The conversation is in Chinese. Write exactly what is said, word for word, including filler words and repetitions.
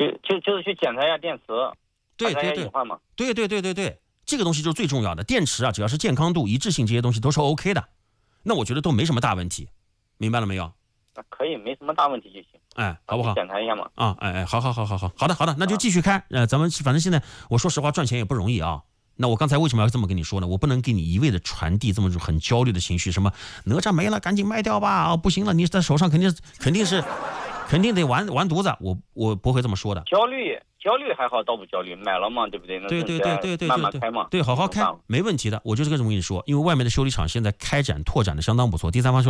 就就就是去检查一下电池， 对对对， 换嘛。 对对对对对，这个东西就是最重要的。电池啊，只要是健康度、一致性这些东西都是 OK 的，那我觉得都没什么大问题，明白了没有？ 那可以，没什么大问题就行。 哎，好不好？ 检查一下嘛。 啊，哎哎，好好好好好，好的好的，那就继续开。呃，咱们反正现在我说实话赚钱也不容易啊。那我刚才为什么要这么跟你说呢？我不能给你一味的传递这么很焦虑的情绪，什么哪吒没了赶紧卖掉吧啊，不行了你在手上肯定肯定是肯定得完完犊子，我我不会这么说的。 焦虑焦虑还好，倒不焦虑，买了嘛，对不对？那对对对对对， 慢慢开嘛， 对，好好开，没问题的。我就是跟你说，因为外面的修理厂现在开展拓展的相当不错，第三方修